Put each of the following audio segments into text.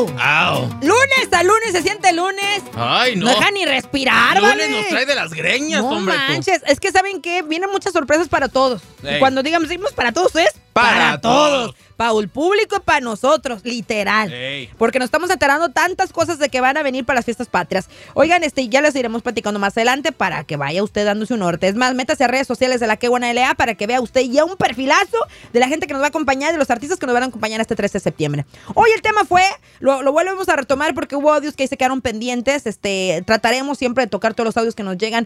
¡Au! Lunes a lunes se siente lunes. ¡Ay, no! No deja ni respirar, Lunes vale. nos trae de las greñas, no hombre. tú. manches, es que ¿saben qué? Vienen muchas sorpresas para todos. Ey. Y cuando digamos para todos es Para todos. Para el público y para nosotros, literal. Ey. Porque nos estamos enterando tantas cosas de que van a venir para las fiestas patrias. Oigan, ya les iremos platicando más adelante para que vaya usted dándose un norte. Es más, métase a redes sociales de la Qué Buena LA para que vea usted ya un perfilazo de la gente que nos va a acompañar, de los artistas que nos van a acompañar este 13 de septiembre. Hoy el tema fue, lo volvemos a retomar porque hubo audios que ahí se quedaron pendientes. Trataremos siempre de tocar todos los audios que nos llegan.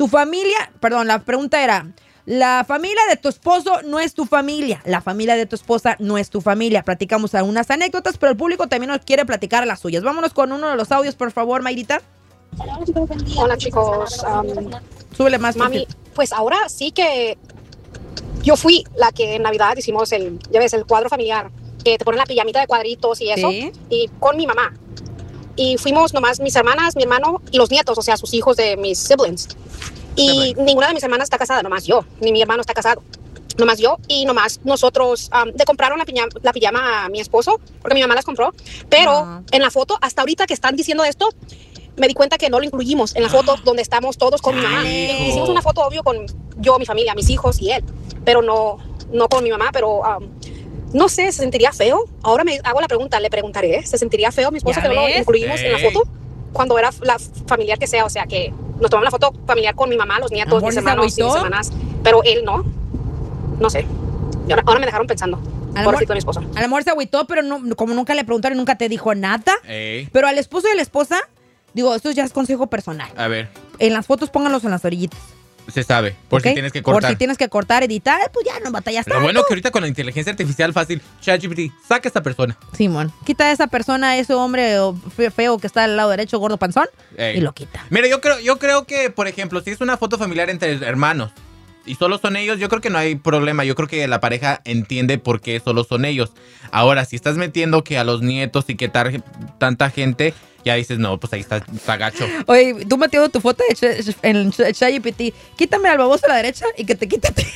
La pregunta era... La familia de tu esposo no es tu familia. La familia de tu esposa no es tu familia. Platicamos algunas anécdotas, pero el público también nos quiere platicar las suyas. Vámonos con uno de los audios, por favor, Mayrita. Hola, chicos. Súbele más. Mami, porque... pues ahora sí que yo fui la que en Navidad hicimos el cuadro familiar, que te ponen la pijamita de cuadritos y eso, ¿Sí? y con mi mamá. Y fuimos nomás mis hermanas, mi hermano y los nietos, o sea, sus hijos de mis siblings. Y ninguna de mis hermanas está casada, nomás yo, ni mi hermano está casado. Nomás yo y nomás nosotros le compraron la pijama a mi esposo, porque mi mamá las compró. Pero en la foto, hasta ahorita que están diciendo esto, me di cuenta que no lo incluimos en la foto donde estamos todos con mi mamá. Hicimos una foto, obvio, con yo, mi familia, mis hijos y él, pero no con mi mamá, pero... no sé, ¿se sentiría feo? Ahora me hago la pregunta, le preguntaré, ¿se sentiría feo mi esposa que no lo incluimos en la foto? Cuando era la familiar que sea, o sea, que nos tomamos la foto familiar con mi mamá, los nietos, mis hermanos y mis hermanas, pero él no. No sé. Ahora me dejaron pensando. Pobrecito mi esposo. A lo mejor se agüitó, pero no, como nunca le preguntaron, nunca te dijo nada. Ey. Pero al esposo y a la esposa, digo, esto ya es consejo personal. A ver, En las fotos pónganlos en las orillitas. se sabe. Por ¿ok? si tienes que cortar. Por si tienes que cortar, editar, pues ya no batallas Lo tanto. bueno que ahorita con la inteligencia artificial fácil, ChatGPT, saca a esta persona. Simón, quita a esa persona, ese hombre feo que está al lado derecho, gordo panzón, Ey. y lo quita. Mira, yo creo que, por ejemplo, si es una foto familiar entre hermanos y solo son ellos, yo creo que no hay problema. Yo creo que la pareja entiende por qué solo son ellos. Ahora, si estás metiendo que a los nietos y que tanta gente, ya dices, no, pues ahí está gacho. Oye, tú metiendo tu foto en ChatGPT, quítame al baboso a la derecha y que te quítate.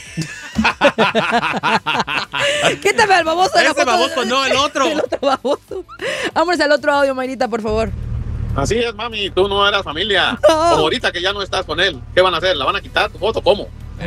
Quítame al baboso de la Ese foto. baboso, no, el otro. El otro baboso. Vamos al otro audio, Mayrita, por favor. Así es, mami, tú no eras familia. No. Como ahorita que ya no estás con él, ¿qué van a hacer? ¿La van a quitar tu foto? ¿Cómo?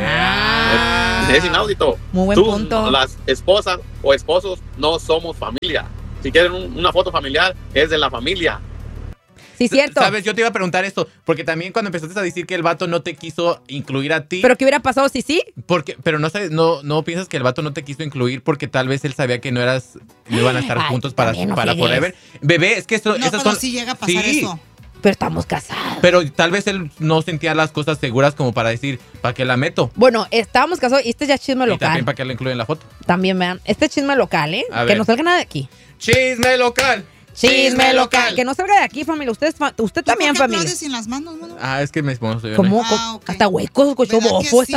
Es inaudito. Muy buen Tú, punto. las esposas o esposos no somos familia. Si quieren una foto familiar, es de la familia. Sí, cierto. ¿Sabes? Yo te iba a preguntar esto, porque también cuando empezaste a decir que el vato no te quiso incluir a ti, ¿Pero qué hubiera pasado si sí? pero no piensas que el vato no te quiso incluir porque tal vez él sabía que no iban a estar Ay, juntos para también no para fregues. forever. Bebé, es que No, esas pero son... sí llega a pasar eso. Pero estamos casados. Pero tal vez él no sentía las cosas seguras como para decir, ¿para qué la meto? Bueno, estábamos casados y este ya es chisme Y local. también para qué la incluyen en la foto. También, vean. Este es chisme local, ¿eh? A Que ver. no salga nada de aquí. ¡Chisme local! Chisme local. Que no salga de aquí, familia. Usted también, ¿Por qué familia. aplaudes sin las manos, mano? Ah, es que me emocioné. ¿Cómo? Ah, ok. Hasta huecos, cocho, ¿Verdad que bofo, sí? esta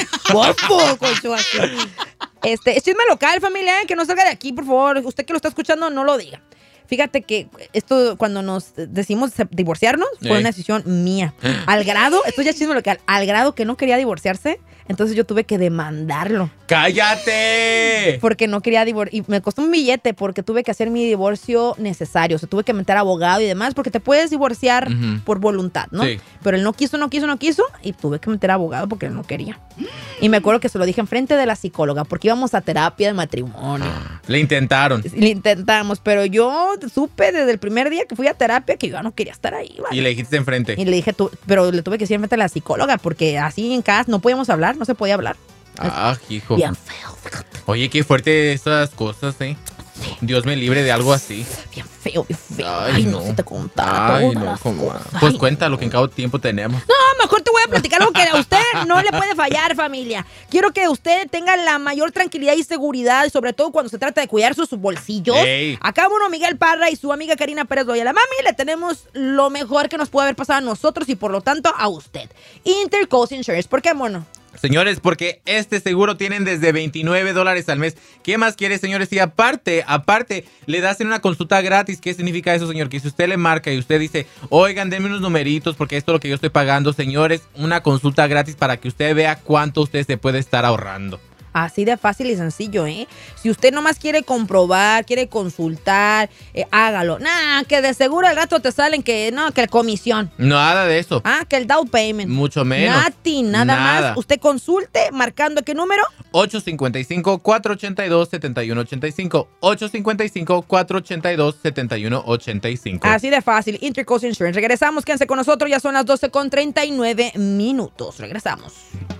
bofo, cocho, así. Es chisme local, familia, que no salga de aquí, por favor. Usted que lo está escuchando, no lo diga. Fíjate que esto, cuando nos decimos divorciarnos, fue una decisión mía. Al grado, esto ya es chisme local, al grado que no quería divorciarse, entonces yo tuve que demandarlo. ¡Cállate! Porque no quería divorciar. Y me costó un billete porque tuve que hacer mi divorcio necesario. O sea, tuve que meter abogado y demás porque te puedes divorciar por voluntad, ¿no? Sí. Pero él no quiso y tuve que meter abogado porque él no quería. Y me acuerdo que se lo dije enfrente de la psicóloga porque íbamos a terapia de matrimonio. Le intentaron. Le intentamos, pero yo supe desde el primer día que fui a terapia que yo ya no quería estar ahí, ¿vale? Y le dijiste enfrente. Y le dije, pero le tuve que decir enfrente de la psicóloga porque así en casa no podíamos hablar, no se podía hablar. Ah, hijo. Bien feo, fíjate. Oye, qué fuerte esas cosas, ¿eh? Dios me libre de algo así. Bien feo, bien feo. Ay, Ay, no, no. si te contaba Ay, todas no, las ¿cómo? cosas. Pues Ay, cuéntalo, que en cada tiempo tenemos. No, mejor te voy a platicar algo que a usted no le puede fallar, familia. Quiero que usted tenga la mayor tranquilidad y seguridad, sobre todo cuando se trata de cuidar sus bolsillos. Ey. Acá uno, Miguel Parra y su amiga Karina Pérez Loyola. Mami, le tenemos lo mejor que nos puede haber pasado a nosotros y por lo tanto a usted. Intercoast Insurance. ¿Por qué, mono? Señores, porque este seguro tienen desde $29 al mes. ¿Qué más quiere, señores? Y aparte, le das en una consulta gratis. ¿Qué significa eso, señor? Que si usted le marca y usted dice, oigan, denme unos numeritos porque esto es lo que yo estoy pagando, señores, una consulta gratis para que usted vea cuánto usted se puede estar ahorrando. Así de fácil y sencillo, ¿eh? Si usted nomás quiere comprobar, quiere consultar, hágalo. Nah, que de seguro al rato te salen que el comisión. Nada de eso. Que el down payment. Mucho menos. Nada más. Usted consulte marcando ¿qué número? 855-482-7185. 855-482-7185. Así de fácil. Intercoast Insurance. Regresamos, quédense con nosotros. Ya son las 12:39. Regresamos.